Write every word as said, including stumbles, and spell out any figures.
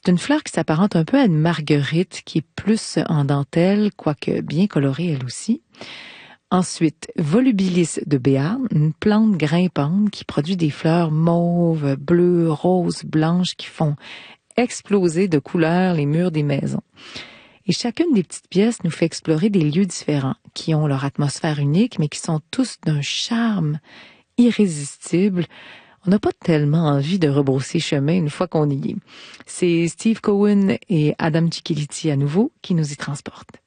C'est une fleur qui s'apparente un peu à une marguerite, qui est plus en dentelle, quoique bien colorée elle aussi. Ensuite, Volubilis de Béarn, une plante grimpante qui produit des fleurs mauves, bleues, roses, blanches qui font exploser de couleurs les murs des maisons. Et chacune des petites pièces nous fait explorer des lieux différents, qui ont leur atmosphère unique, mais qui sont tous d'un charme irrésistible. On n'a pas tellement envie de rebrousser chemin une fois qu'on y est. C'est Steve Cohen et Adam Cicchiliti à nouveau qui nous y transportent.